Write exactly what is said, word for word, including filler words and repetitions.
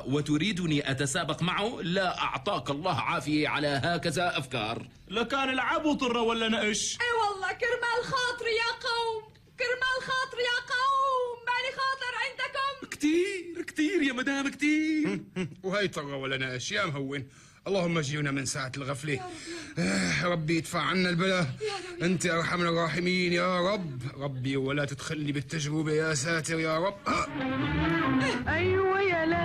وتريدني أتسابق معه؟ لا، أعطاك الله عافية على هكذا أفكار. لكان العبوا طرة ولا نقش. اي والله كرمال خاطري يا قوم، كرمال خاطري يا قوم، مالي خاطر عندكم كتير كتير يا مدام كتير. وهي طرة ولا نقش يا مهون. اللهم اجينا من ساعة الغفلة. آه ربي يدفع عنا البلاء. انت ارحم الراحمين يا رب. ربي ولا تدخلني بالتجربة يا ساتر يا رب. آه. ايوه يا لا